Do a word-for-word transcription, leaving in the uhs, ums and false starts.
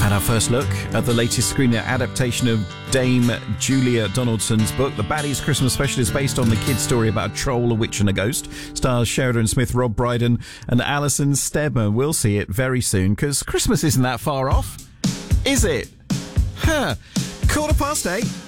And our first look at the latest screen adaptation of Dame Julia Donaldson's book. The Baddies Christmas Special is based on the kid's story about a troll, a witch and a ghost. Stars Sheridan Smith, Rob Brydon and Alison Steadman. We'll see it very soon, because Christmas isn't that far off, is it? Huh. Quarter past eight.